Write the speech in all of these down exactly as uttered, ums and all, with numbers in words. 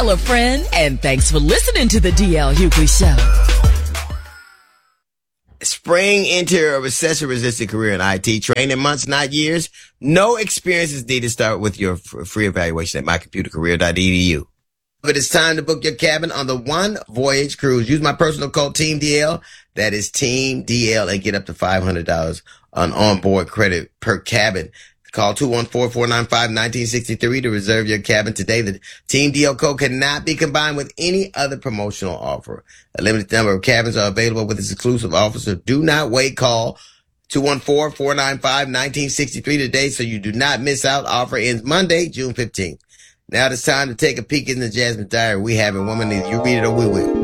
tell a friend, and thanks for listening to the D L Hughley Show. Spring into a recession-resistant career in I T. Train in months, not years. No experience is needed. Start with your free evaluation at my computer career dot e d u. But it's time to book your cabin on the One Voyage Cruise. Use my personal code Team D L. That is Team D L, and get up to five hundred dollars on onboard credit per cabin. Call two one four, four nine five, one nine six three to reserve your cabin today. The Team D L code cannot be combined with any other promotional offer. A limited number of cabins are available with this exclusive offer, so do not wait. Call two one four, four nine five, one nine six three today so you do not miss out. Offer ends Monday, June fifteenth. Now it's time to take a peek in the Jasmine Diary. We have it. Woman, either you read it or we will.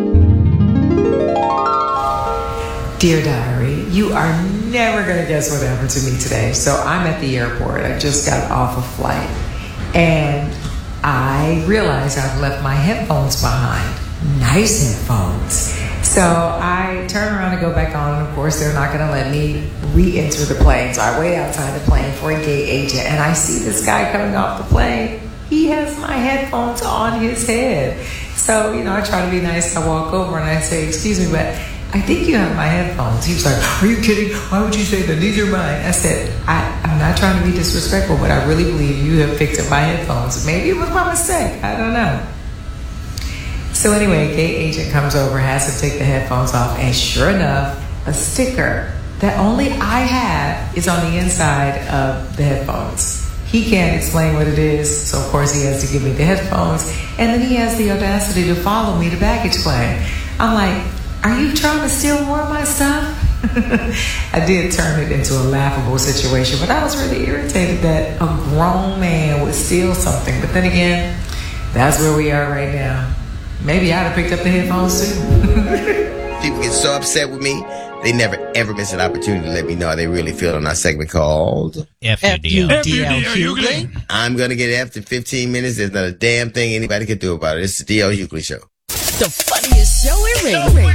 Dear Diary, you are never going to guess what happened to me today. So I'm at the airport. I just got off a flight. And I realized I've left my headphones behind. Nice headphones. So I turn around and go back on. And of course, they're not going to let me re-enter the plane. So I wait outside the plane for a gate agent. And I see this guy coming off the plane. He has my headphones on his head. So, you know, I try to be nice. I walk over and I say, excuse me, but I think you have my headphones. He was like, are you kidding? Why would you say that? These are mine. I said, I, I'm not trying to be disrespectful, but I really believe you have picked up my headphones. Maybe it was my mistake. I don't know. So anyway, gate agent comes over, has to take the headphones off, and sure enough, a sticker that only I have is on the inside of the headphones. He can't explain what it is, so of course he has to give me the headphones, and then he has the audacity to follow me to baggage claim. I'm like, are you trying to steal more of my stuff? I did turn it into a laughable situation, but I was really irritated that a grown man would steal something. But then again, that's where we are right now. Maybe I'd have picked up the headphones too. People get so upset with me, they never ever miss an opportunity to let me know how they really feel on our segment called F U D L. F U D L Hughley. I'm going to get after fifteen minutes. There's not a damn thing anybody can do about it. It's the D L Hughley Show. The funniest show in radio.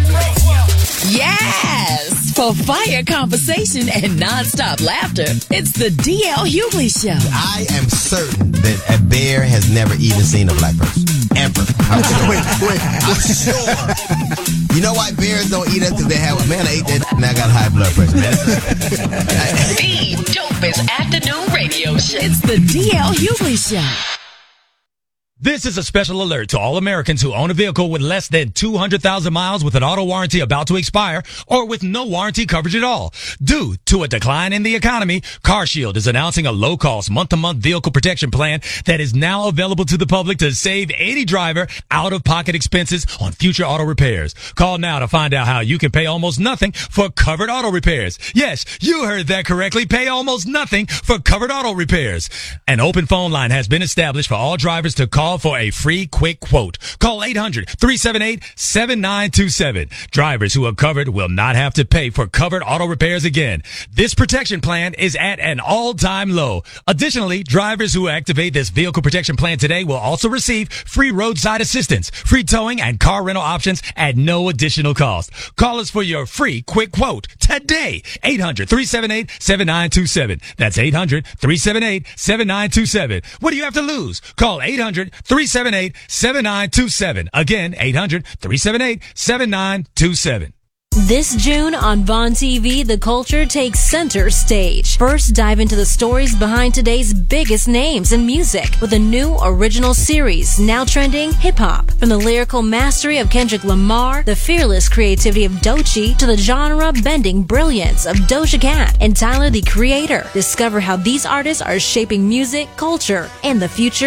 Yes! For fire conversation and non-stop laughter, it's the D L Hughley Show. I am certain that a bear has never even seen a black person. Ever. I'm sure. Wait, wait, I'm sure. You know why bears don't eat us? Because they have, man, I ate that and I got high blood pressure, man. The dopest afternoon radio show. It's the D L Hughley Show. This is a special alert to all Americans who own a vehicle with less than two hundred thousand miles with an auto warranty about to expire or with no warranty coverage at all. Due to a decline in the economy, CarShield is announcing a low-cost month-to-month vehicle protection plan that is now available to the public to save any driver out-of-pocket expenses on future auto repairs. Call now to find out how you can pay almost nothing for covered auto repairs. Yes, you heard that correctly. Pay almost nothing for covered auto repairs. An open phone line has been established for all drivers to call for a free quick quote. Call eight hundred, three seven eight, seven nine two seven. Drivers who are covered will not have to pay for covered auto repairs again. This protection plan is at an all-time low. Additionally, drivers who activate this vehicle protection plan today will also receive free roadside assistance, free towing, and car rental options at no additional cost. Call us for your free quick quote today. eight hundred, three seven eight, seven nine two seven. That's eight hundred, three seven eight, seven nine two seven. What do you have to lose? Call eight hundred, three seven eight, seven nine two seven. Again, eight hundred, three seven eight, seven nine two seven. This June on Vaughn T V, the culture takes center stage. First, dive into the stories behind today's biggest names in music with a new original series, now trending hip-hop. From the lyrical mastery of Kendrick Lamar, the fearless creativity of Doechii, to the genre-bending brilliance of Doja Cat and Tyler, the Creator. Discover how these artists are shaping music, culture, and the future